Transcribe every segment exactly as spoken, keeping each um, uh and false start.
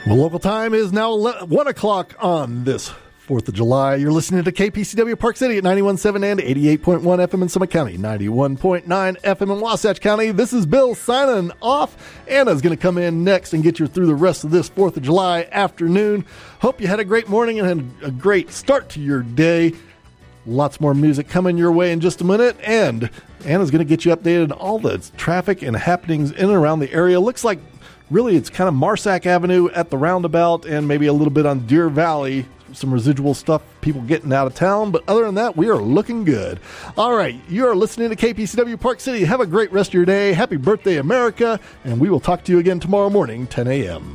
Well, local time is now one o'clock on this fourth of July. You're listening to K P C W Park City at ninety-one point seven and eighty-eight point one F M in Summit County, ninety-one point nine F M in Wasatch County. This is Bill signing off. Anna's going to come in next and get you through the rest of this fourth of July afternoon. Hope you had a great morning and had a great start to your day. Lots more music coming your way in just a minute, and Anna's going to get you updated on all the traffic and happenings in and around the area. Looks like really it's kind of Marsack Avenue at the roundabout and maybe a little bit on Deer Valley. Some residual stuff, people getting out of town. But other than that, we are looking good. All right, you are listening to K P C W Park City. Have a great rest of your day. Happy birthday, America. And we will talk to you again tomorrow morning, ten a.m.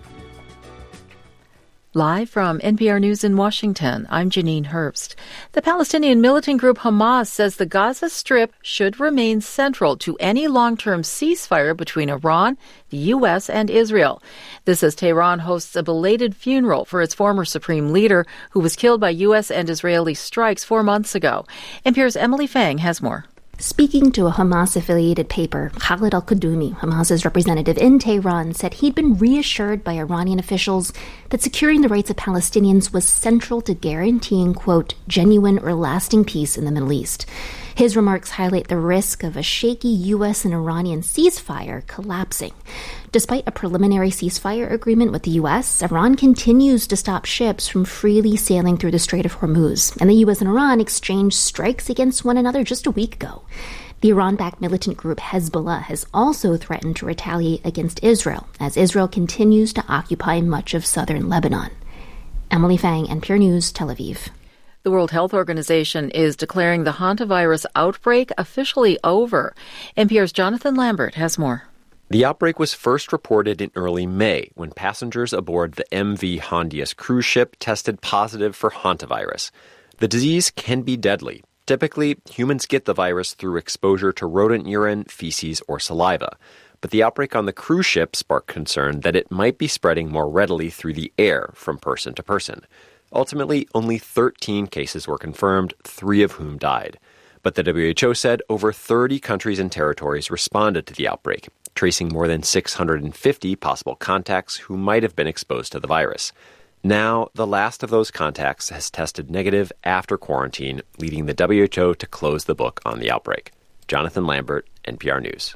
Live from N P R News in Washington, I'm Janine Herbst. The Palestinian militant group Hamas says the Gaza Strip should remain central to any long-term ceasefire between Iran, the U S, and Israel. This as Tehran hosts a belated funeral for its former supreme leader, who was killed by U S and Israeli strikes four months ago. N P R's Emily Fang has more. Speaking to a Hamas-affiliated paper, Khalid al-Qudumi, Hamas's representative in Tehran, said he'd been reassured by Iranian officials that securing the rights of Palestinians was central to guaranteeing, quote, genuine or lasting peace in the Middle East. His remarks highlight the risk of a shaky U S and Iranian ceasefire collapsing. Despite a preliminary ceasefire agreement with the U S, Iran continues to stop ships from freely sailing through the Strait of Hormuz, and the U S and Iran exchanged strikes against one another just a week ago. The Iran-backed militant group Hezbollah has also threatened to retaliate against Israel, as Israel continues to occupy much of southern Lebanon. Emily Fang, N P R News, Tel Aviv. The World Health Organization is declaring the hantavirus outbreak officially over. N P R's Jonathan Lambert has more. The outbreak was first reported in early May when passengers aboard the M V Hondius cruise ship tested positive for hantavirus. The disease can be deadly. Typically, humans get the virus through exposure to rodent urine, feces, or saliva. But the outbreak on the cruise ship sparked concern that it might be spreading more readily through the air from person to person. Ultimately, only thirteen cases were confirmed, three of whom died. But the W H O said over thirty countries and territories responded to the outbreak, tracing more than six hundred fifty possible contacts who might have been exposed to the virus. Now, the last of those contacts has tested negative after quarantine, leading the W H O to close the book on the outbreak. Jonathan Lambert, N P R News.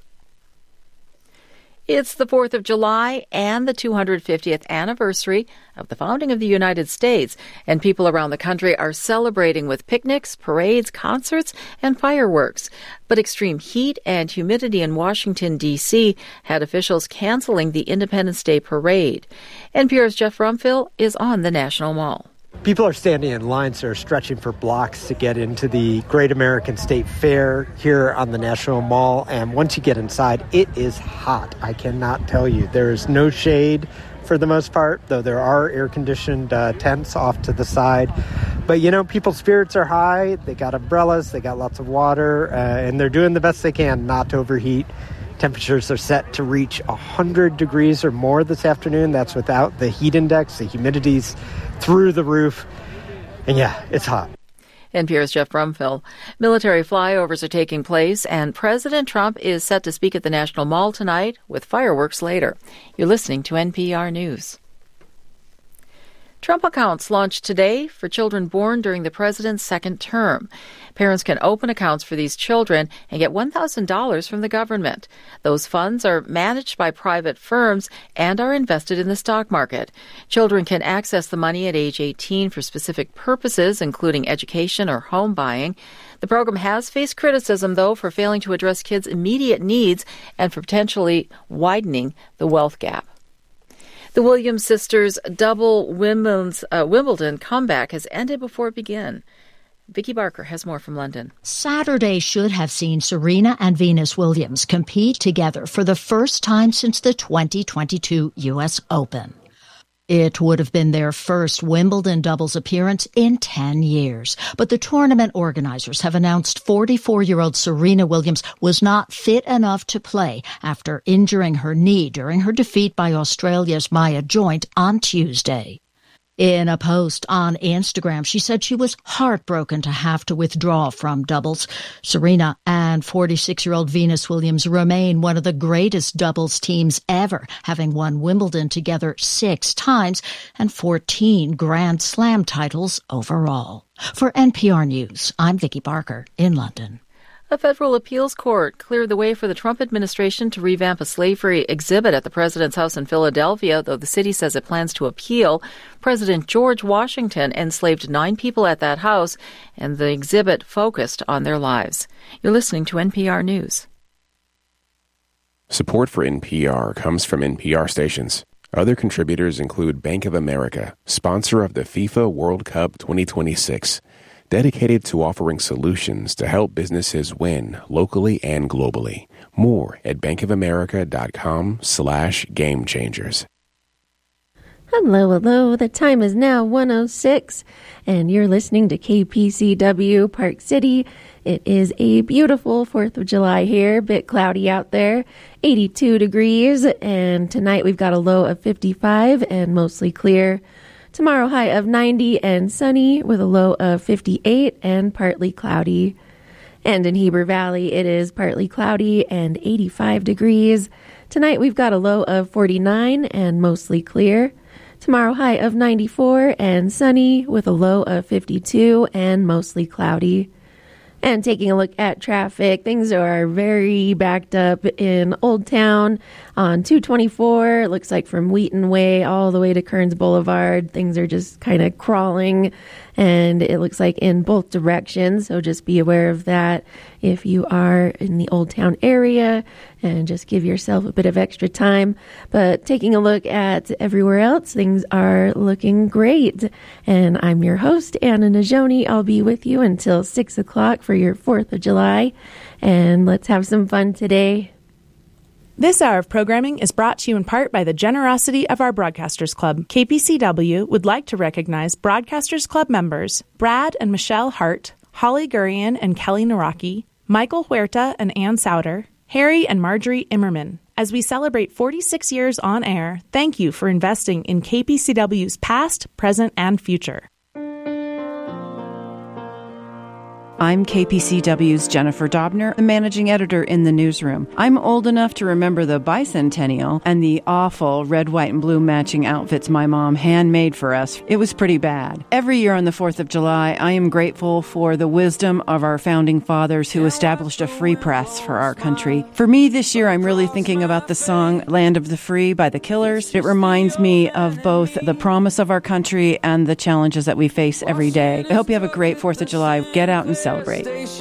It's the fourth of July and the two hundred fiftieth anniversary of the founding of the United States, and people around the country are celebrating with picnics, parades, concerts, and fireworks. But extreme heat and humidity in Washington, D C had officials canceling the Independence Day parade. N P R's Jeff Rumfill is on the National Mall. People are standing in lines that are stretching for blocks to get into the Great American State Fair here on the National Mall. And once you get inside, it is hot. I cannot tell you. There is no shade for the most part, though there are air-conditioned uh, tents off to the side. But, you know, people's spirits are high. They got umbrellas. They got lots of water. Uh, and they're doing the best they can not to overheat. Temperatures are set to reach one hundred degrees or more this afternoon. That's without the heat index. The humidity's through the roof. And yeah, it's hot. N P R's Jeff Brumfill. Military flyovers are taking place, and President Trump is set to speak at the National Mall tonight with fireworks later. You're listening to N P R News. Trump accounts launched today for children born during the president's second term. Parents can open accounts for these children and get one thousand dollars from the government. Those funds are managed by private firms and are invested in the stock market. Children can access the money at age eighteen for specific purposes, including education or home buying. The program has faced criticism, though, for failing to address kids' immediate needs and for potentially widening the wealth gap. The Williams sisters' double Wimbledon's, uh, Wimbledon comeback has ended before it began. Vicky Barker has more from London. Saturday should have seen Serena and Venus Williams compete together for the first time since the twenty twenty-two U S Open. It would have been their first Wimbledon doubles appearance in ten years. But the tournament organizers have announced forty-four-year-old Serena Williams was not fit enough to play after injuring her knee during her defeat by Australia's Maya Joint on Tuesday. In a post on Instagram, she said she was heartbroken to have to withdraw from doubles. Serena and forty-six-year-old Venus Williams remain one of the greatest doubles teams ever, having won Wimbledon together six times and fourteen Grand Slam titles overall. For N P R News, I'm Vicki Barker in London. A federal appeals court cleared the way for the Trump administration to revamp a slave-free exhibit at the president's house in Philadelphia, though the city says it plans to appeal. President George Washington enslaved nine people at that house, and the exhibit focused on their lives. You're listening to N P R News. Support for N P R comes from N P R stations. Other contributors include Bank of America, sponsor of the FIFA World Cup twenty twenty-six, dedicated to offering solutions to help businesses win locally and globally. More at bankofamerica.com slash game changers. Hello, hello. The time is now one oh six, and you're listening to K P C W Park City. It is a beautiful fourth of July here, a bit cloudy out there, eighty-two degrees, and tonight we've got a low of fifty-five and mostly clear. Tomorrow, high of ninety and sunny with a low of fifty-eight and partly cloudy. And in Heber Valley, it is partly cloudy and eighty-five degrees. Tonight, we've got a low of forty-nine and mostly clear. Tomorrow, high of ninety-four and sunny with a low of fifty-two and mostly cloudy. And taking a look at traffic, things are very backed up in Old Town on two twenty-four. It looks like from Wheaton Way all the way to Kearns Boulevard, things are just kind of crawling, and it looks like in both directions. So just be aware of that if you are in the Old Town area, and just give yourself a bit of extra time. But taking a look at everywhere else, things are looking great. And I'm your host, Anna Najoni. I'll be with you until six o'clock for your fourth of July. And let's have some fun today. This hour of programming is brought to you in part by the generosity of our Broadcasters Club. K P C W would like to recognize Broadcasters Club members Brad and Michelle Hart, Holly Gurian and Kelly Naraki, Michael Huerta and Ann Souter, Harry and Marjorie Immerman. As we celebrate forty-six years on air, thank you for investing in K P C W's past, present, and future. I'm K P C W's Jennifer Dobner, the managing editor in the newsroom. I'm old enough to remember the bicentennial and the awful red, white, and blue matching outfits my mom handmade for us. It was pretty bad. Every year on the fourth of July, I am grateful for the wisdom of our founding fathers who established a free press for our country. For me this year, I'm really thinking about the song Land of the Free by the Killers. It reminds me of both the promise of our country and the challenges that we face every day. I hope you have a great fourth of July. Get out and celebrate.